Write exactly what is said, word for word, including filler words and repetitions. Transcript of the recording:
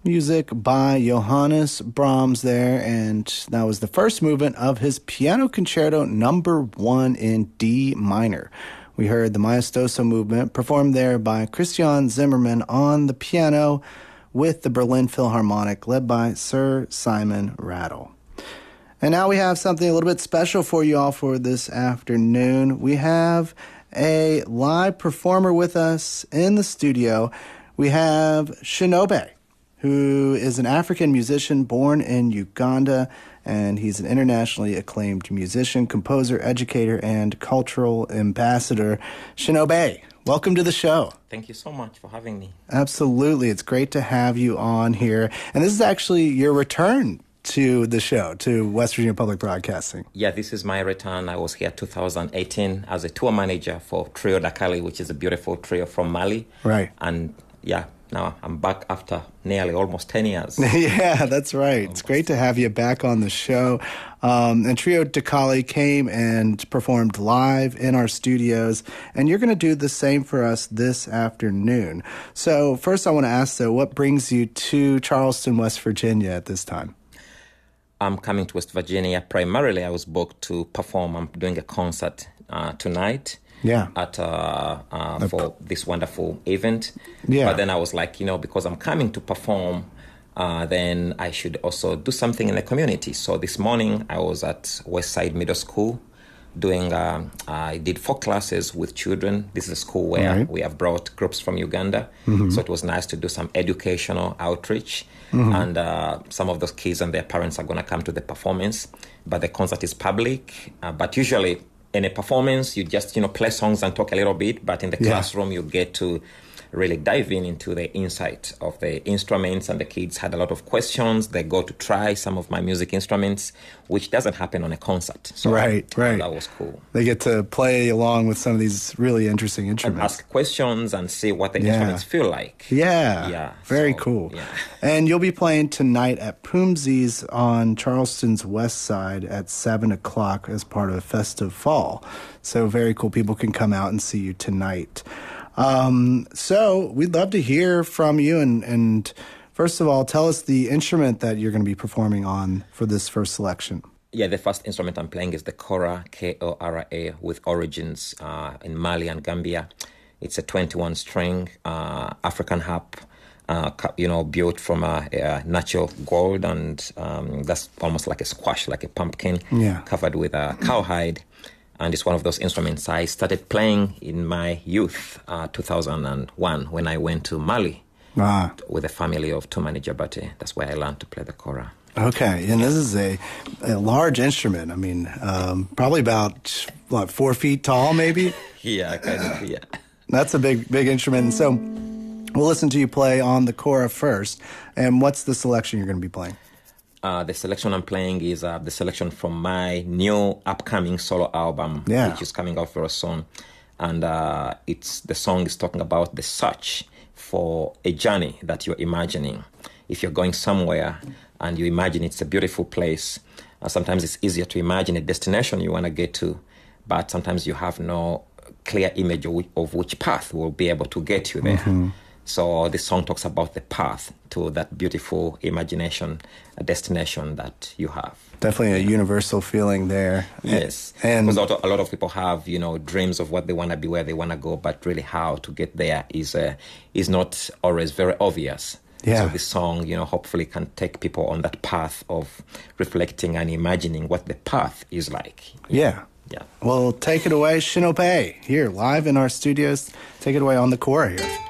music by Johannes Brahms there, and that was the first movement of his Piano Concerto number one in D minor. We heard the Maestoso movement performed there by Christian Zimmermann on the piano with the Berlin Philharmonic led by Sir Simon Rattle. And now we have something a little bit special for you all for this afternoon. We have a live performer with us in the studio. We have Shinobe, who is an African musician born in Uganda, and he's an internationally acclaimed musician, composer, educator, and cultural ambassador. Shinobe, welcome to the show. Thank you so much for having me. Absolutely. It's great to have you on here. And this is actually your return to the show, to West Virginia Public Broadcasting. Yeah, this is my return. I was here two thousand eighteen as a tour manager for Trio Dakali, which is a beautiful trio from Mali. Right. And yeah, now I'm back after nearly almost ten years. Yeah, that's right. Almost. It's great to have you back on the show. Um, and Trio Dakali came and performed live in our studios, and you're going to do the same for us this afternoon. So first I want to ask, though, what brings you to Charleston, West Virginia at this time? I'm coming to West Virginia. Primarily, I was booked to perform. I'm doing a concert uh, tonight. Yeah. At uh, uh, for this wonderful event. Yeah. But then I was like, you know, because I'm coming to perform, uh, then I should also do something in the community. So this morning I was at Westside Middle School doing. Um, I did four classes with children. This is a school where right. we have brought groups from Uganda. Mm-hmm. So it was nice to do some educational outreach. Mm-hmm. And uh, some of those kids and their parents are going to come to the performance. But the concert is public. Uh, but usually in a performance, you just, you know, play songs and talk a little bit. But in the yeah. classroom, you get to really dive in into the insight of the instruments. And the kids had a lot of questions. They go to try some of my music instruments, which doesn't happen on a concert. So right, right. That was cool. They get to play along with some of these really interesting instruments. And ask questions and see what the yeah. instruments feel like. Yeah. Yeah. Very so, cool. Yeah. And you'll be playing tonight at Poomsie's on Charleston's west side at seven o'clock as part of Festive Fall. So very cool. People can come out and see you tonight. Um, so we'd love to hear from you. And, and first of all, tell us the instrument that you're going to be performing on for this first selection. Yeah, the first instrument I'm playing is the Kora, K O R A, with origins uh, in Mali and Gambia. It's a twenty-one string uh, African harp, uh, you know, built from a, a natural gold, and um, that's almost like a squash, like a pumpkin, yeah. covered with a cowhide. And it's one of those instruments I started playing in my youth, uh, two thousand one, when I went to Mali ah. with a family of Tumani Jabate. That's where I learned to play the kora. Okay, and this is a, a large instrument. I mean, um, probably about, what, four feet tall, maybe? yeah, kind of, yeah. That's a big, big instrument. And so we'll listen to you play on the kora first. And what's the selection you're going to be playing? Uh, the selection I'm playing is uh, the selection from my new upcoming solo album, yeah. which is coming out very soon. And uh, it's the song is talking about the search for a journey that you're imagining. If you're going somewhere and you imagine it's a beautiful place, uh, sometimes it's easier to imagine a destination you want to get to, but sometimes you have no clear image of which, of which path will be able to get you there. Mm-hmm. So the song talks about the path to that beautiful imagination, a destination that you have. Definitely a universal feeling there. Yes. And because a lot of people have, you know, dreams of what they want to be, where they want to go, but really how to get there is uh, is not always very obvious. Yeah. So this song, you know, hopefully can take people on that path of reflecting and imagining what the path is like. Yeah. Yeah. Well, take it away, Shinobe, here, live in our studios. Take it away on the kora here.